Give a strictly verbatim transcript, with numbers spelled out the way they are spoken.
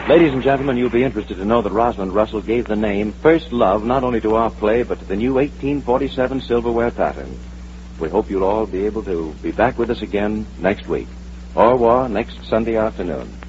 Ladies and gentlemen, you'll be interested to know that Rosalind Russell gave the name First Love not only to our play, but to the new eighteen forty-seven silverware pattern. We hope you'll all be able to be back with us again next week. Au revoir next Sunday afternoon.